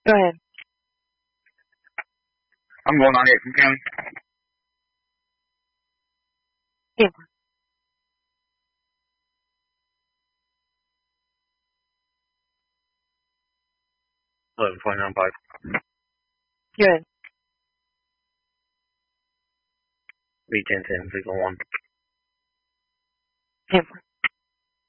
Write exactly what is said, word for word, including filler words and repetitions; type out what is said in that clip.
Go ahead. I'm going on eight from county. Yeah. eleven twenty-nine five. Good. B ten ten six oh one. Yeah.